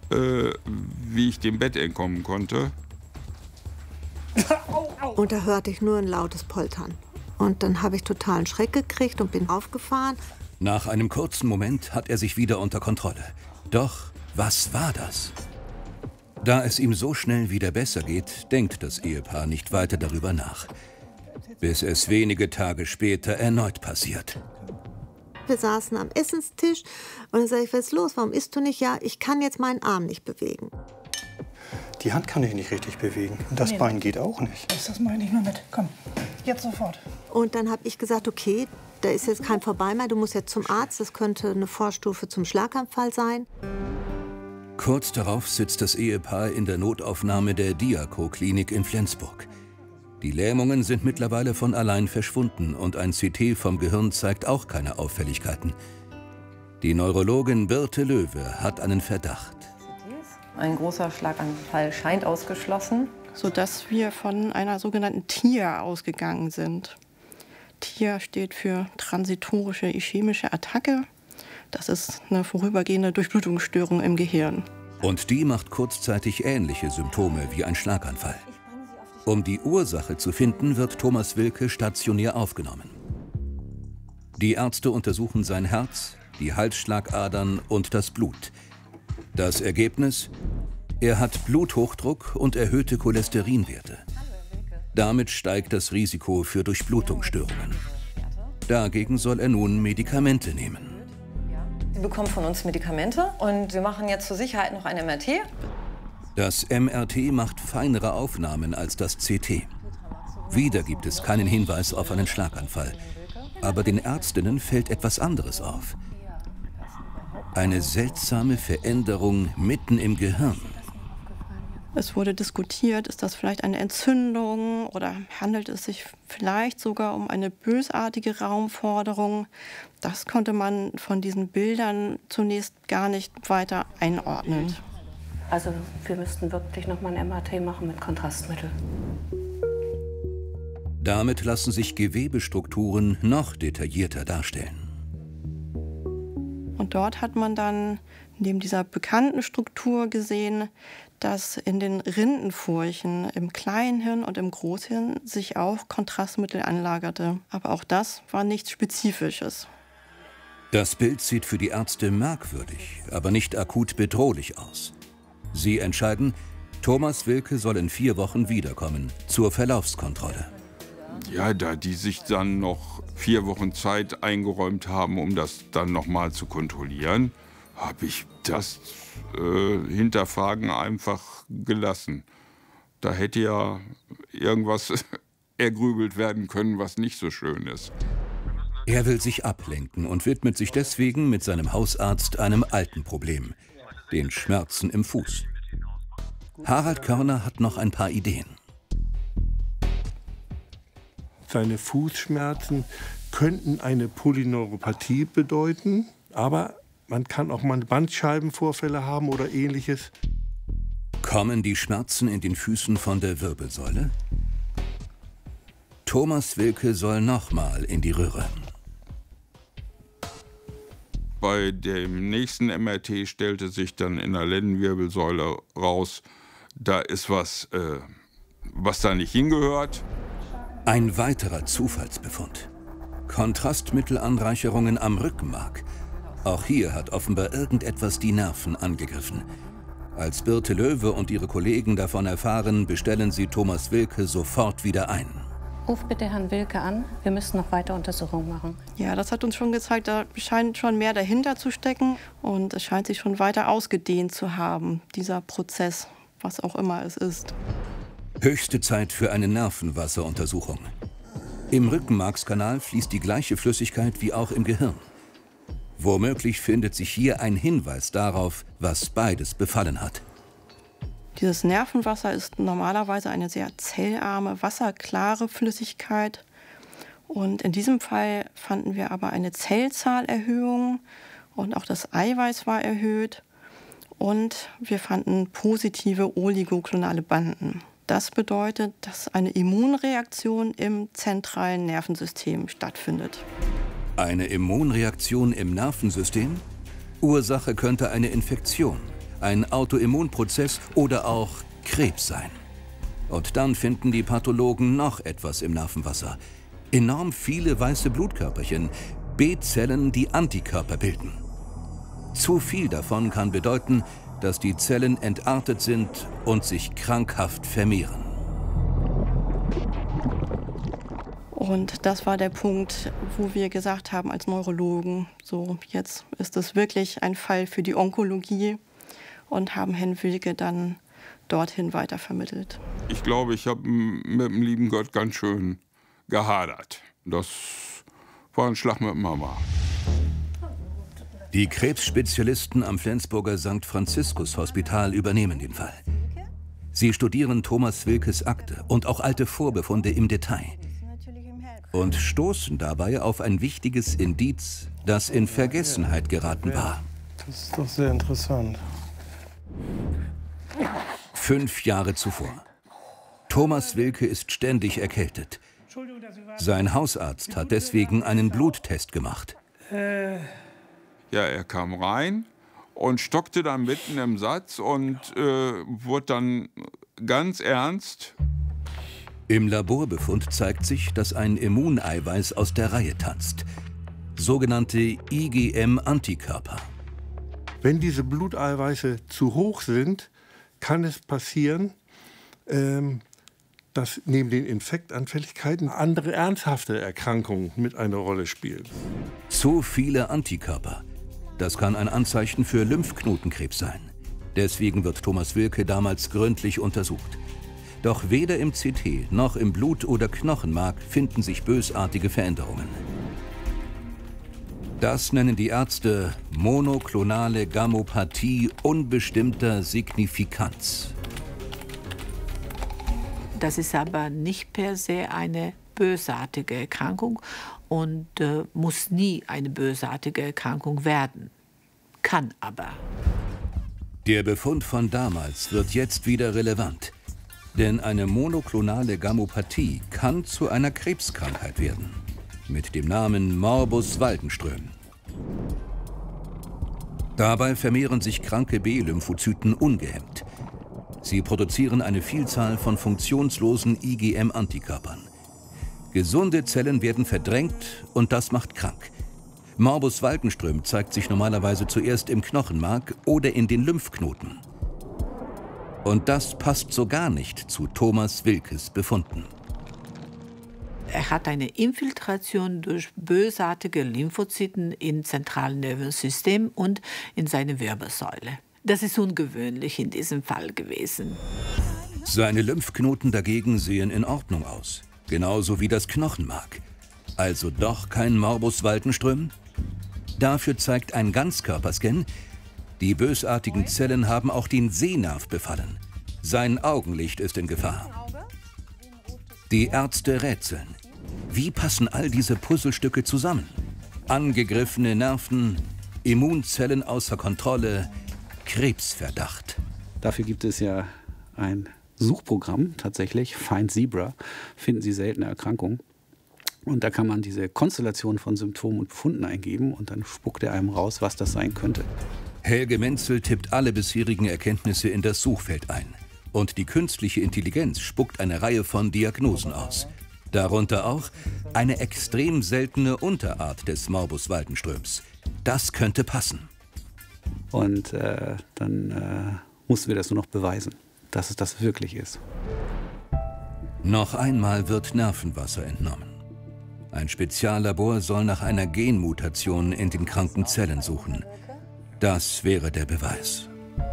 wie ich dem Bett entkommen konnte. Und da hörte ich nur ein lautes Poltern. Und dann habe ich totalen Schreck gekriegt und bin aufgefahren. Nach einem kurzen Moment hat er sich wieder unter Kontrolle. Doch was war das? Da es ihm so schnell wieder besser geht, denkt das Ehepaar nicht weiter darüber nach. Bis es wenige Tage später erneut passiert. Wir saßen am Essenstisch und dann sage ich, was ist los, warum isst du nicht? Ja, ich kann jetzt meinen Arm nicht bewegen. Die Hand kann ich nicht richtig bewegen und das Bein geht auch nicht. Das meine ich mal mit. Komm, jetzt sofort. Und dann habe ich gesagt, okay, da ist jetzt kein Vorbei mehr, du musst jetzt zum Arzt, das könnte eine Vorstufe zum Schlaganfall sein. Kurz darauf sitzt das Ehepaar in der Notaufnahme der Diaco-Klinik in Flensburg. Die Lähmungen sind mittlerweile von allein verschwunden und ein CT vom Gehirn zeigt auch keine Auffälligkeiten. Die Neurologin Birte Löwe hat einen Verdacht. Ein großer Schlaganfall scheint ausgeschlossen, sodass wir von einer sogenannten TIA ausgegangen sind. TIA steht für transitorische ischämische Attacke. Das ist eine vorübergehende Durchblutungsstörung im Gehirn. Und die macht kurzzeitig ähnliche Symptome wie ein Schlaganfall. Um die Ursache zu finden, wird Thomas Wilke stationär aufgenommen. Die Ärzte untersuchen sein Herz, die Halsschlagadern und das Blut. Das Ergebnis? Er hat Bluthochdruck und erhöhte Cholesterinwerte. Damit steigt das Risiko für Durchblutungsstörungen. Dagegen soll er nun Medikamente nehmen. Sie bekommen von uns Medikamente und wir machen jetzt zur Sicherheit noch ein MRT. Das MRT macht feinere Aufnahmen als das CT. Wieder gibt es keinen Hinweis auf einen Schlaganfall. Aber den Ärztinnen fällt etwas anderes auf. Eine seltsame Veränderung mitten im Gehirn. Es wurde diskutiert, ist das vielleicht eine Entzündung oder handelt es sich vielleicht sogar um eine bösartige Raumforderung? Das konnte man von diesen Bildern zunächst gar nicht weiter einordnen. Also wir müssten wirklich noch mal ein MRT machen mit Kontrastmittel. Damit lassen sich Gewebestrukturen noch detaillierter darstellen. Und dort hat man dann neben dieser bekannten Struktur gesehen, dass in den Rindenfurchen im Kleinhirn und im Großhirn sich auch Kontrastmittel anlagerte. Aber auch das war nichts Spezifisches. Das Bild sieht für die Ärzte merkwürdig, aber nicht akut bedrohlich aus. Sie entscheiden, Thomas Wilke soll in 4 Wochen wiederkommen zur Verlaufskontrolle. Ja, da die sich dann noch 4 Wochen Zeit eingeräumt haben, um das dann noch mal zu kontrollieren, habe ich das Hinterfragen einfach gelassen. Da hätte ja irgendwas ergrübelt werden können, was nicht so schön ist. Er will sich ablenken und widmet sich deswegen mit seinem Hausarzt einem alten Problem, den Schmerzen im Fuß. Harald Körner hat noch ein paar Ideen. Seine Fußschmerzen könnten eine Polyneuropathie bedeuten, aber man kann auch mal Bandscheibenvorfälle haben oder Ähnliches. Kommen die Schmerzen in den Füßen von der Wirbelsäule? Thomas Wilke soll nochmal in die Röhre. Bei dem nächsten MRT stellte sich dann in der Lendenwirbelsäule raus, da ist was, was da nicht hingehört. Ein weiterer Zufallsbefund. Kontrastmittelanreicherungen am Rückenmark. Auch hier hat offenbar irgendetwas die Nerven angegriffen. Als Birte Löwe und ihre Kollegen davon erfahren, bestellen sie Thomas Wilke sofort wieder ein. Ruf bitte Herrn Wilke an, wir müssen noch weiter Untersuchungen machen. Ja, das hat uns schon gezeigt, da scheint schon mehr dahinter zu stecken. Und es scheint sich schon weiter ausgedehnt zu haben, dieser Prozess, was auch immer es ist. Höchste Zeit für eine Nervenwasseruntersuchung. Im Rückenmarkskanal fließt die gleiche Flüssigkeit wie auch im Gehirn. Womöglich findet sich hier ein Hinweis darauf, was beides befallen hat. Dieses Nervenwasser ist normalerweise eine sehr zellarme, wasserklare Flüssigkeit. Und in diesem Fall fanden wir aber eine Zellzahlerhöhung und auch das Eiweiß war erhöht. Und wir fanden positive oligoklonale Banden. Das bedeutet, dass eine Immunreaktion im zentralen Nervensystem stattfindet. Eine Immunreaktion im Nervensystem? Ursache könnte eine Infektion, ein Autoimmunprozess oder auch Krebs sein. Und dann finden die Pathologen noch etwas im Nervenwasser. Enorm viele weiße Blutkörperchen, B-Zellen, die Antikörper bilden. Zu viel davon kann bedeuten, dass die Zellen entartet sind und sich krankhaft vermehren. Und das war der Punkt, wo wir gesagt haben als Neurologen, so jetzt ist es wirklich ein Fall für die Onkologie, und haben Herrn Wilke dann dorthin weitervermittelt. Ich glaube, ich habe mit dem lieben Gott ganz schön gehadert. Das war ein Schlag mit Mama. Die Krebsspezialisten am Flensburger St. Franziskus Hospital übernehmen den Fall. Sie studieren Thomas Wilkes Akte und auch alte Vorbefunde im Detail und stoßen dabei auf ein wichtiges Indiz, das in Vergessenheit geraten war. Das ist doch sehr interessant. 5 Jahre zuvor. Thomas Wilke ist ständig erkältet. Sein Hausarzt hat deswegen einen Bluttest gemacht. Ja, er kam rein und stockte dann mitten im Satz und wurde dann ganz ernst. Im Laborbefund zeigt sich, dass ein Immuneiweiß aus der Reihe tanzt. Sogenannte IgM-Antikörper. Wenn diese Bluteiweiße zu hoch sind, kann es passieren, dass neben den Infektanfälligkeiten andere ernsthafte Erkrankungen mit einer Rolle spielen. Zu viele Antikörper. Das kann ein Anzeichen für Lymphknotenkrebs sein. Deswegen wird Thomas Wilke damals gründlich untersucht. Doch weder im CT noch im Blut- oder Knochenmark finden sich bösartige Veränderungen. Das nennen die Ärzte monoklonale Gammopathie unbestimmter Signifikanz. Das ist aber nicht per se eine bösartige Erkrankung und muss nie eine bösartige Erkrankung werden. Kann aber. Der Befund von damals wird jetzt wieder relevant. Denn eine monoklonale Gammopathie kann zu einer Krebskrankheit werden. Mit dem Namen Morbus Waldenström. Dabei vermehren sich kranke B-Lymphozyten ungehemmt. Sie produzieren eine Vielzahl von funktionslosen IgM-Antikörpern. Gesunde Zellen werden verdrängt und das macht krank. Morbus Waldenström zeigt sich normalerweise zuerst im Knochenmark oder in den Lymphknoten. Und das passt so gar nicht zu Thomas Wilkes Befunden. Er hat eine Infiltration durch bösartige Lymphozyten im zentralen Nervensystem und in seine Wirbelsäule. Das ist ungewöhnlich in diesem Fall gewesen. Seine Lymphknoten dagegen sehen in Ordnung aus. Genauso wie das Knochenmark. Also doch kein Morbus Waldenström? Dafür zeigt ein Ganzkörperscan, die bösartigen Zellen haben auch den Sehnerv befallen. Sein Augenlicht ist in Gefahr. Die Ärzte rätseln. Wie passen all diese Puzzlestücke zusammen? Angegriffene Nerven, Immunzellen außer Kontrolle, Krebsverdacht. Dafür gibt es ja ein Suchprogramm, tatsächlich, Find Zebra, finden Sie seltene Erkrankungen. Und da kann man diese Konstellation von Symptomen und Befunden eingeben und dann spuckt er einem raus, was das sein könnte. Helge Menzel tippt alle bisherigen Erkenntnisse in das Suchfeld ein. Und die künstliche Intelligenz spuckt eine Reihe von Diagnosen aus. Darunter auch eine extrem seltene Unterart des Morbus Waldenströms. Das könnte passen. Und dann mussten wir das nur noch beweisen, dass es das wirklich ist. Noch einmal wird Nervenwasser entnommen. Ein Speziallabor soll nach einer Genmutation in den kranken Zellen suchen. Das wäre der Beweis.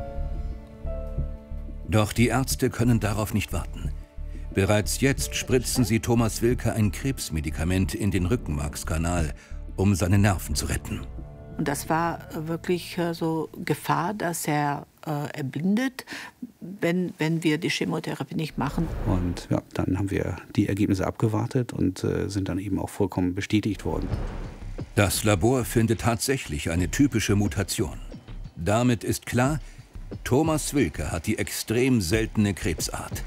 Doch die Ärzte können darauf nicht warten. Bereits jetzt spritzen sie Thomas Wilke ein Krebsmedikament in den Rückenmarkskanal, um seine Nerven zu retten. Und das war wirklich so Gefahr, dass er erblindet, wenn wir die Chemotherapie nicht machen. Und ja, dann haben wir die Ergebnisse abgewartet und sind dann eben auch vollkommen bestätigt worden. Das Labor findet tatsächlich eine typische Mutation. Damit ist klar, Thomas Wilke hat die extrem seltene Krebsart.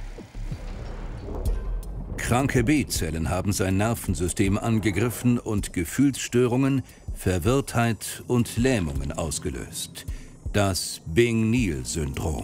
Kranke B-Zellen haben sein Nervensystem angegriffen und Gefühlsstörungen, Verwirrtheit und Lähmungen ausgelöst. Das Bing-Neill-Syndrom.